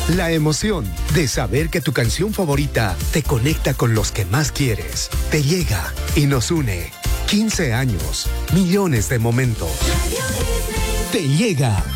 La emoción de saber que tu canción favorita te conecta con los que más quieres, te llega y nos une. 15 años, millones de momentos. Te llega